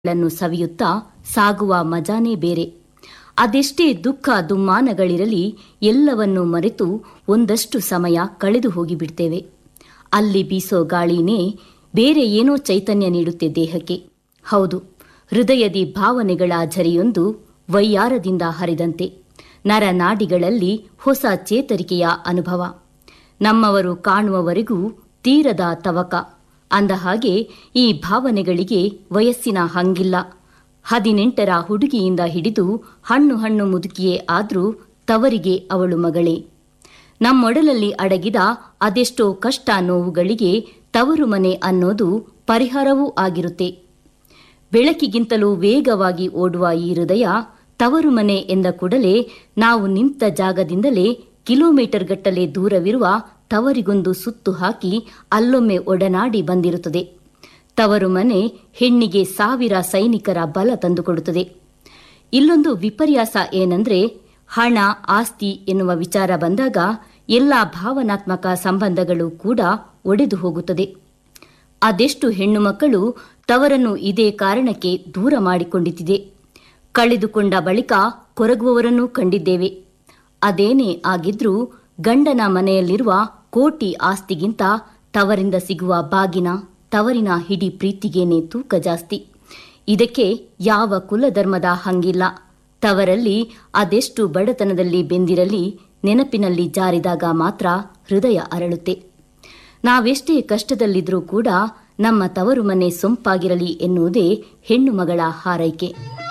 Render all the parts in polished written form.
ಗಳನ್ನು ಸವಿಯುತ್ತಾ ಸಾಗುವ ಮಜಾನೇ ಬೇರೆ. ಅದೆಷ್ಟೇ ದುಃಖ ದುಮ್ಮಾನಗಳಿರಲಿ ಎಲ್ಲವನ್ನೂ ಮರೆತು ಒಂದಷ್ಟು ಸಮಯ ಕಳೆದು ಹೋಗಿಬಿಡ್ತೇವೆ. ಅಲ್ಲಿ ಬೀಸೋ ಗಾಳಿನೇ ಬೇರೆ ಏನೋ ಚೈತನ್ಯ ನೀಡುತ್ತೆ ದೇಹಕ್ಕೆ. ಹೌದು, ಹೃದಯದಿ ಭಾವನೆಗಳ ಝರಿಯೊಂದು ವೈಯಾರದಿಂದ ಹರಿದಂತೆ ನರನಾಡಿಗಳಲ್ಲಿ ಹೊಸ ಚೇತರಿಕೆಯ ಅನುಭವ. ನಮ್ಮವರು ಕಾಣುವವರೆಗೂ ತೀರದ ತವಕ. ಅಂದ ಹಾಗೆ ಈ ಭಾವನೆಗಳಿಗೆ ವಯಸ್ಸಿನ ಹಂಗಿಲ್ಲ. 18ರ ಹುಡುಗಿಯಿಂದ ಹಿಡಿದು ಹಣ್ಣು ಮುದುಕಿಯೇ ಆದ್ರೂ ತವರಿಗೆ ಅವಳು ಮಗಳೇ. ನಮ್ಮೊಡಲಲ್ಲಿ ಅಡಗಿದ ಅದೆಷ್ಟೋ ಕಷ್ಟ ನೋವುಗಳಿಗೆ ತವರು ಮನೆ ಅನ್ನೋದು ಪರಿಹಾರವೂ ಆಗಿರುತ್ತೆ. ಬೆಳಕಿಗಿಂತಲೂ ವೇಗವಾಗಿ ಓಡುವ ಈ ಹೃದಯ ತವರು ಮನೆ ಎಂದ ಕೂಡಲೇ ನಾವು ನಿಂತ ಜಾಗದಿಂದಲೇ ಕಿಲೋಮೀಟರ್ ಗಟ್ಟಲೆ ದೂರವಿರುವ ತವರಿಗೊಂದು ಸುತ್ತು ಹಾಕಿ ಅಲ್ಲೊಮ್ಮೆ ಒಡನಾಡಿ ಬಂದಿರುತ್ತದೆ. ತವರು ಮನೆ ಹೆಣ್ಣಿಗೆ 1000 ಸೈನಿಕರ ಬಲ ತಂದುಕೊಡುತ್ತದೆ. ಇಲ್ಲೊಂದು ವಿಪರ್ಯಾಸ ಏನಂದ್ರೆ, ಹಣ ಆಸ್ತಿ ಎನ್ನುವ ವಿಚಾರ ಬಂದಾಗ ಎಲ್ಲ ಭಾವನಾತ್ಮಕ ಸಂಬಂಧಗಳು ಕೂಡ ಒಡೆದು ಹೋಗುತ್ತದೆ. ಅದೆಷ್ಟು ಹೆಣ್ಣು ಮಕ್ಕಳು ತವರನ್ನು ಇದೇ ಕಾರಣಕ್ಕೆ ದೂರ ಮಾಡಿಕೊಂಡಿದ್ದಿದೆ. ಕಳೆದುಕೊಂಡ ಬಳಿಕ ಕೊರಗುವವರನ್ನೂ ಕಂಡಿದ್ದೇವೆ. ಅದೇನೇ ಆಗಿದ್ರೂ ಗಂಡನ ಮನೆಯಲ್ಲಿರುವ ಕೋಟಿ ಆಸ್ತಿಗಿಂತ ತವರಿಂದ ಸಿಗುವ ಬಾಗಿನ, ತವರಿನ ಹಿಡಿ ಪ್ರೀತಿಗೇನೆ ತೂಕ ಜಾಸ್ತಿ. ಇದಕ್ಕೆ ಯಾವ ಕುಲಧರ್ಮದ ಹಂಗಿಲ್ಲ. ತವರಲ್ಲಿ ಅದೆಷ್ಟು ಬಡತನದಲ್ಲಿ ಬೆಂದಿರಲಿ, ನೆನಪಿನಲ್ಲಿ ಜಾರಿದಾಗ ಮಾತ್ರ ಹೃದಯ ಅರಳುತ್ತೆ. ನಾವೆಷ್ಟೇ ಕಷ್ಟದಲ್ಲಿದ್ರೂ ಕೂಡ ನಮ್ಮ ತವರು ಮನೆ ಸೊಂಪಾಗಿರಲಿ ಎನ್ನುವುದೇ ಹೆಣ್ಣು ಮಗಳ ಹಾರೈಕೆ.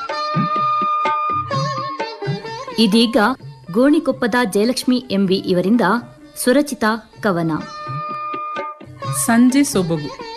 ಇದೀಗ ಗೋಣಿಕೊಪ್ಪದ ಜಯಲಕ್ಷ್ಮಿ ಎಂಬಿ ಇವರಿಂದ ಸ್ವರಚಿತ ಕವನ. ಸಂಜೆ ಸೊಬಗು.